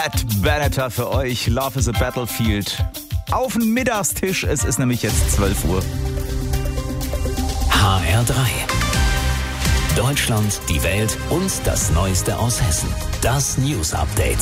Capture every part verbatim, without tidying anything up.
Pat Benatar für euch. Love is a Battlefield. Auf den Mittagstisch. Es ist nämlich jetzt zwölf Uhr. H R drei. Deutschland, die Welt und das Neueste aus Hessen. Das News Update.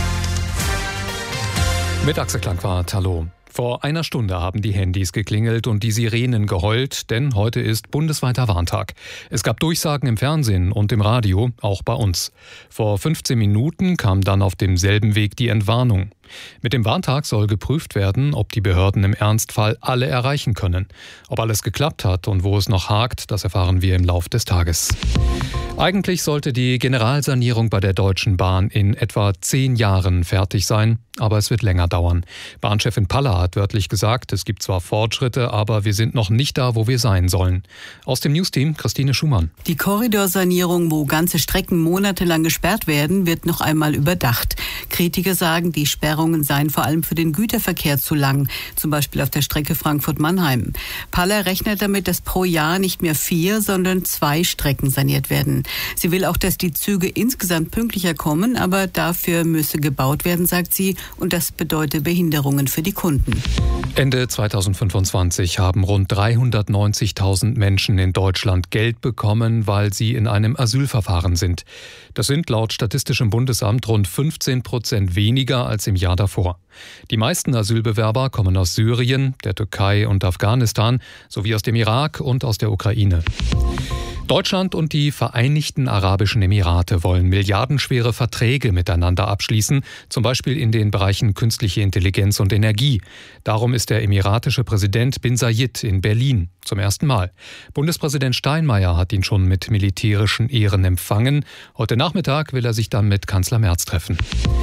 Mit Axel Klangwart, hallo. Vor einer Stunde haben die Handys geklingelt und die Sirenen geheult, denn heute ist bundesweiter Warntag. Es gab Durchsagen im Fernsehen und im Radio, auch bei uns. Vor fünfzehn Minuten kam dann auf demselben Weg die Entwarnung. Mit dem Warntag soll geprüft werden, ob die Behörden im Ernstfall alle erreichen können. Ob alles geklappt hat und wo es noch hakt, das erfahren wir im Lauf des Tages. Eigentlich sollte die Generalsanierung bei der Deutschen Bahn in etwa zehn Jahren fertig sein, aber es wird länger dauern. Bahnchefin Paller hat wörtlich gesagt, es gibt zwar Fortschritte, aber wir sind noch nicht da, wo wir sein sollen. Aus dem Newsteam Christine Schumann. Die Korridorsanierung, wo ganze Strecken monatelang gesperrt werden, wird noch einmal überdacht. Kritiker sagen, die Sperrungen seien vor allem für den Güterverkehr zu lang, zum Beispiel auf der Strecke Frankfurt-Mannheim. Paller rechnet damit, dass pro Jahr nicht mehr vier, sondern zwei Strecken saniert werden. Sie will auch, dass die Züge insgesamt pünktlicher kommen, aber dafür müsse gebaut werden, sagt sie, und das bedeutet Behinderungen für die Kunden. Ende zweitausendfünfundzwanzig haben rund dreihundertneunzigtausend Menschen in Deutschland Geld bekommen, weil sie in einem Asylverfahren sind. Das sind laut Statistischem Bundesamt rund fünfzehn Prozent weniger als im Jahr davor. Die meisten Asylbewerber kommen aus Syrien, der Türkei und Afghanistan sowie aus dem Irak und aus der Ukraine. Deutschland und die Vereinigten Arabischen Emirate wollen milliardenschwere Verträge miteinander abschließen, zum Beispiel in den Bereichen künstliche Intelligenz und Energie. Darum ist der emiratische Präsident Bin Zayed in Berlin zum ersten Mal. Bundespräsident Steinmeier hat ihn schon mit militärischen Ehren empfangen. Heute Nachmittag will er sich dann mit Kanzler Merz treffen.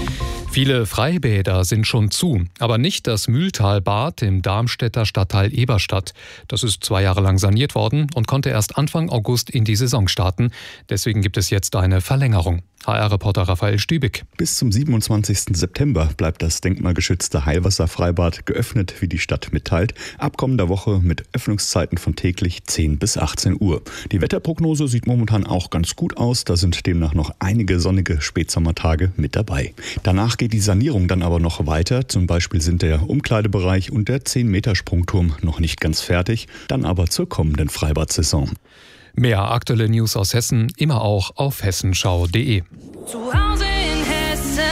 Viele Freibäder sind schon zu, aber nicht das Mühltalbad im Darmstädter Stadtteil Eberstadt. Das ist zwei Jahre lang saniert worden und konnte erst Anfang August in die Saison starten. Deswegen gibt es jetzt eine Verlängerung. H R-Reporter Raphael Stübig. Bis zum siebenundzwanzigsten September bleibt das denkmalgeschützte Heilwasserfreibad geöffnet, wie die Stadt mitteilt. Ab kommender Woche mit Öffnungszeiten von täglich zehn bis achtzehn Uhr. Die Wetterprognose sieht momentan auch ganz gut aus. Da sind demnach noch einige sonnige Spätsommertage mit dabei. Danach geht die Sanierung dann aber noch weiter. Zum Beispiel sind der Umkleidebereich und der zehn Meter Sprungturm noch nicht ganz fertig. Dann aber zur kommenden Freibad-Saison. Mehr aktuelle News aus Hessen immer auch auf hessenschau punkt de. Zu Hause in Hessen.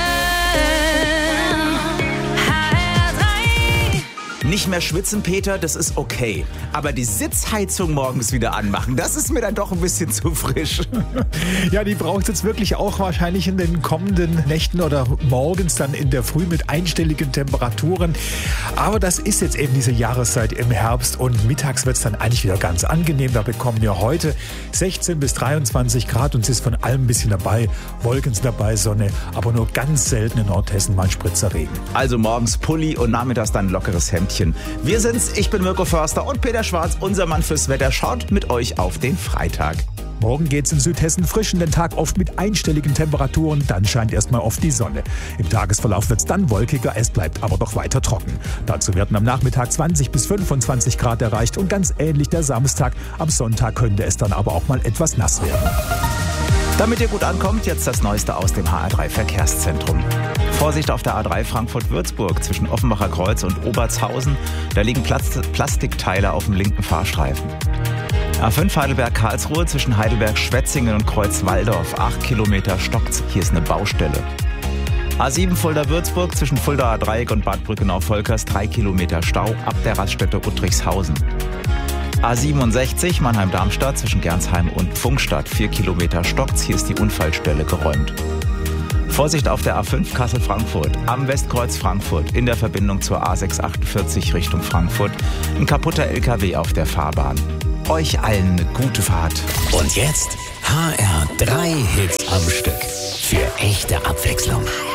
H R drei. Nicht mehr schwitzen, Peter, das ist okay. Aber die Sitzheizung morgens wieder anmachen, das ist mir dann doch ein bisschen zu frisch. Ja, die braucht es jetzt wirklich auch wahrscheinlich in den kommenden Nächten oder morgens dann in der Früh mit einstelligen Temperaturen. Aber das ist jetzt eben diese Jahreszeit im Herbst und mittags wird es dann eigentlich wieder ganz angenehm. Da bekommen wir heute sechzehn bis dreiundzwanzig Grad und es ist von allem ein bisschen dabei. Wolken sind dabei, Sonne, aber nur ganz selten in Nordhessen mal ein Spritzer Regen. Also morgens Pulli und nachmittags dann lockeres Hemdchen. Wir sind's, ich bin Mirko Förster und Peter Schwarz, unser Mann fürs Wetter, schaut mit euch auf den Freitag. Morgen geht's in Südhessen frisch in den Tag oft mit einstelligen Temperaturen, dann scheint erstmal oft die Sonne. Im Tagesverlauf wird's dann wolkiger, es bleibt aber doch weiter trocken. Dazu werden am Nachmittag zwanzig bis fünfundzwanzig Grad erreicht und ganz ähnlich der Samstag. Am Sonntag könnte es dann aber auch mal etwas nass werden. Damit ihr gut ankommt, jetzt das Neueste aus dem H R drei Verkehrszentrum. Vorsicht auf der A drei Frankfurt-Würzburg zwischen Offenbacher Kreuz und Obertshausen. Da liegen Plast- Plastikteile auf dem linken Fahrstreifen. A fünf Heidelberg-Karlsruhe zwischen Heidelberg-Schwetzingen und Kreuz-Walldorf. acht Kilometer stockt's. Hier ist eine Baustelle. A sieben Fulda-Würzburg zwischen Fuldaer Dreieck und Bad Brückenau-Volkers. drei Kilometer Stau ab der Raststätte Uttrichshausen. A siebenundsechzig Mannheim-Darmstadt zwischen Gernsheim und Pfungstadt. vier Kilometer stockt's. Hier ist die Unfallstelle geräumt. Vorsicht auf der A fünf Kassel-Frankfurt, am Westkreuz Frankfurt, in der Verbindung zur A sechshundertachtundvierzig Richtung Frankfurt. Ein kaputter L K W auf der Fahrbahn. Euch allen eine gute Fahrt. Und jetzt H R drei Hits am Stück. Für echte Abwechslung.